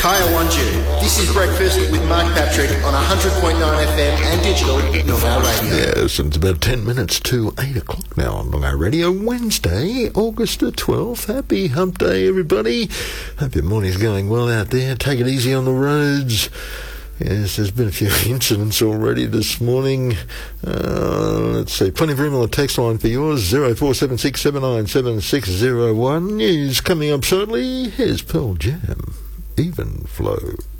Kaya Wanju. This is Breakfast with Mark Patrick on 100.9 FM and digital Noongar Radio. Yes, and it's about 10 minutes to 8 o'clock now on Noongar Radio, Wednesday, August the 12th. Happy Hump Day, everybody. Hope your morning's going well out there. Take it easy on the roads. Yes, there's been a few incidents already this morning. Let's see, plenty of room on the text line for yours, 0476797601. News coming up shortly. Here's Pearl Jam, Even Flow.